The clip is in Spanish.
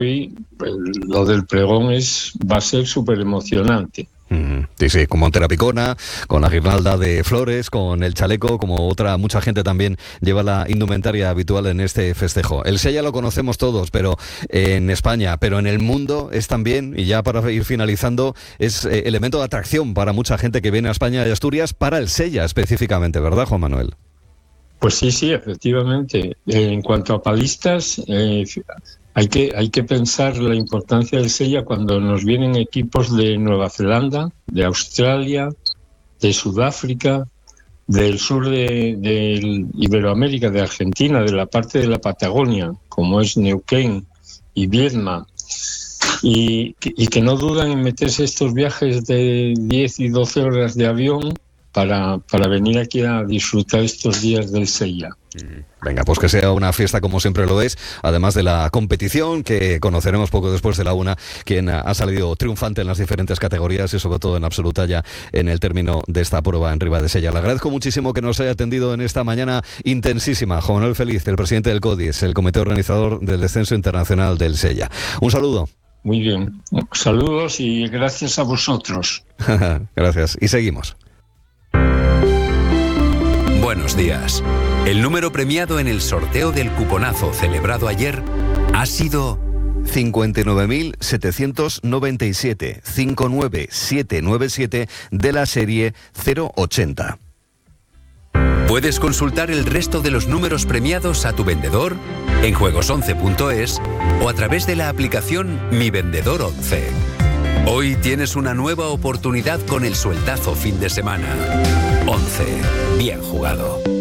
hoy pues, lo del pregón va a ser súper emocionante. Sí, con Montera Picona, con la guirnalda de flores, con el chaleco, como mucha gente también lleva la indumentaria habitual en este festejo. El Sella lo conocemos todos, pero en España, pero en el mundo es también, y ya para ir finalizando, es elemento de atracción para mucha gente que viene a España y Asturias para el Sella específicamente, ¿verdad, Juan Manuel? Pues sí, efectivamente. En cuanto a palistas, hay que pensar la importancia del Sella cuando nos vienen equipos de Nueva Zelanda, de Australia, de Sudáfrica, del sur de Iberoamérica, de Argentina, de la parte de la Patagonia, como es Neuquén y Viedma, y que no dudan en meterse estos viajes de 10 y 12 horas de avión para venir aquí a disfrutar estos días del Sella. Venga, pues que sea una fiesta como siempre lo es, además de la competición que conoceremos poco después de la una, quien ha salido triunfante en las diferentes categorías y sobre todo en absoluta ya en el término de esta prueba en Riva de Sella. Le agradezco muchísimo que nos haya atendido en esta mañana intensísima. Juan Manuel Feliz, el presidente del CODIS, el comité organizador del descenso internacional del Sella. Un saludo. Muy bien, saludos y gracias a vosotros. Gracias, y seguimos. Buenos días. El número premiado en el sorteo del cuponazo celebrado ayer ha sido 59.797, 59797 de la serie 080. Puedes consultar el resto de los números premiados a tu vendedor en juegos11.es o a través de la aplicación Mi Vendedor 11. Hoy tienes una nueva oportunidad con el sueldazo fin de semana. 11. Bien jugado.